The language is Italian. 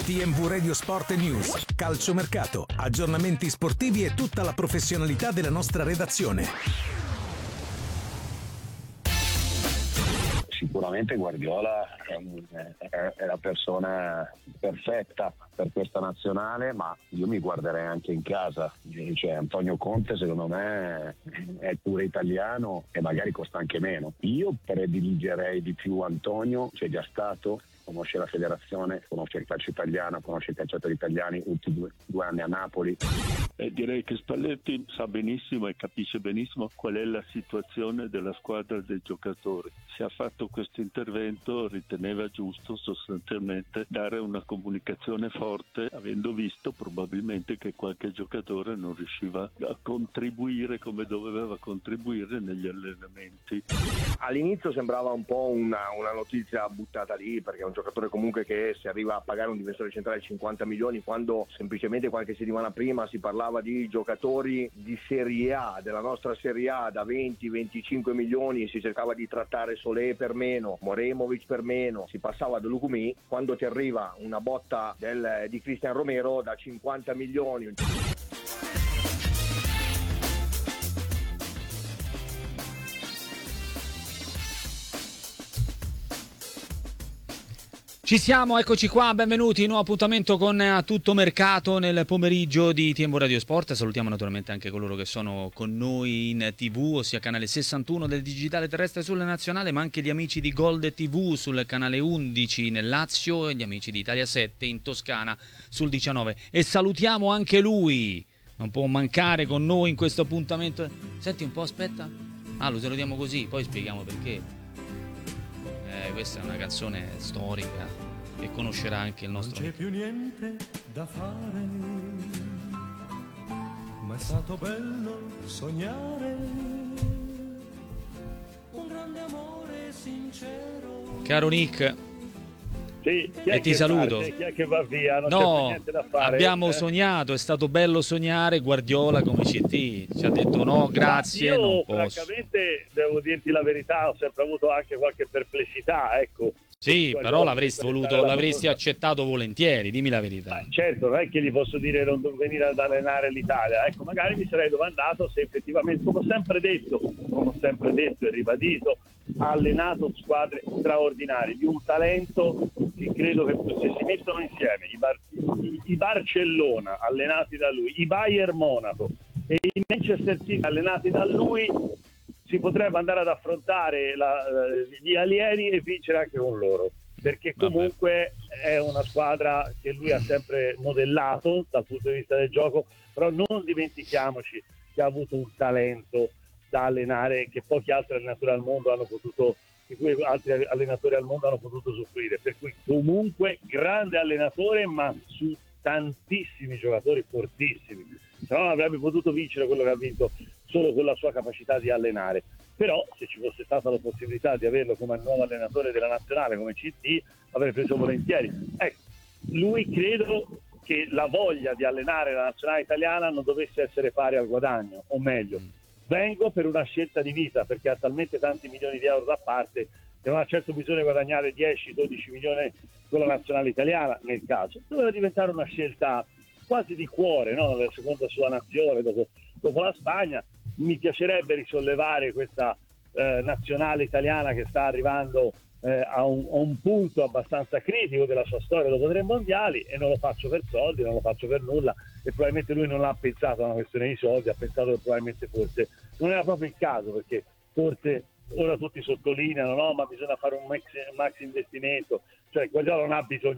TMV Radio Sport News, calciomercato, aggiornamenti sportivi e tutta la professionalità della nostra redazione. Sicuramente Guardiola è la persona perfetta per questa nazionale, ma io mi guarderei anche in casa. Cioè, Antonio Conte secondo me è pure italiano e magari costa anche meno. Io prediligerei di più Antonio, c'è già stato, conosce la federazione, conosce il calcio italiano, conosce i calciatori italiani, ultimi due anni a Napoli. Direi che Spalletti sa benissimo e capisce benissimo qual è la situazione della squadra dei giocatori. Se ha fatto questo intervento riteneva giusto sostanzialmente dare una comunicazione forte, avendo visto probabilmente che qualche giocatore non riusciva a contribuire come doveva contribuire negli allenamenti. All'inizio sembrava un po' una notizia buttata lì, perché è un giocatore comunque che se arriva a pagare un difensore centrale 50 milioni, quando semplicemente qualche settimana prima si parlava di giocatori di Serie A, della nostra Serie A, da 20-25 milioni, si cercava di trattare Solé per meno, Moremovic per meno, si passava da Lucumí. Quando ti arriva una botta di Cristian Romero da 50 milioni. Ci siamo, eccoci qua, benvenuti, nuovo appuntamento con A Tutto Mercato nel pomeriggio di TMV Radio Sport. Salutiamo naturalmente anche coloro che sono con noi in TV, ossia canale 61 del digitale terrestre sulle nazionale, ma anche gli amici di Gold TV sul canale 11 nel Lazio e gli amici di Italia 7 in Toscana sul 19. E salutiamo anche lui, non può mancare con noi in questo appuntamento. Senti un po', aspetta. Lo salutiamo così, poi spieghiamo perché. Questa è una canzone storica che conoscerà anche il nostro. Non c'è più niente da fare, ma è stato bello sognare un grande amore sincero. Caro Nick, Sì, e ti saluto. Chi è che va via? Non c'è No, più niente da fare. abbiamo sognato, è stato bello sognare. Guardiola come CT ci ha detto no, grazie, io, non posso. francamente, devo dirti la verità, ho sempre avuto anche qualche perplessità, ecco. Sì, però l'avresti accettato volentieri, dimmi la verità. Certo, non è che gli posso dire non venire ad allenare l'Italia, ecco, magari mi sarei domandato se effettivamente, come ho sempre detto e ribadito, ha allenato squadre straordinarie, di un talento che credo che se si mettono insieme i Barcellona allenati da lui, i Bayern Monaco e i Manchester City allenati da lui, si potrebbe andare ad affrontare gli alieni e vincere anche con loro, perché comunque è una squadra che lui ha sempre modellato dal punto di vista del gioco, però non dimentichiamoci che ha avuto un talento da allenare che pochi altri allenatori al mondo hanno potuto, di cui altri allenatori al mondo hanno potuto soffrire, per cui comunque grande allenatore, ma su tantissimi giocatori fortissimi, se no avrebbe potuto vincere quello che ha vinto solo con la sua capacità di allenare. Però se ci fosse stata la possibilità di averlo come nuovo allenatore della nazionale, come CT, avrei preso volentieri. Ecco, lui credo che la voglia di allenare la nazionale italiana non dovesse essere pari al guadagno, o meglio, vengo per una scelta di vita, perché ha talmente tanti milioni di euro da parte che non ha certo bisogno di guadagnare 10-12 milioni con la nazionale italiana, nel caso. Doveva diventare una scelta quasi di cuore, no? La seconda sua nazione dopo la Spagna. Mi piacerebbe risollevare questa nazionale italiana che sta arrivando a un punto abbastanza critico della sua storia dopo 3 mondiali, e non lo faccio per soldi, non lo faccio per nulla, e probabilmente lui non ha pensato a una questione di soldi, ha pensato che probabilmente forse non era proprio il caso, perché forse ora tutti sottolineano no, ma bisogna fare un max investimento, cioè Guardiola non ha bisogno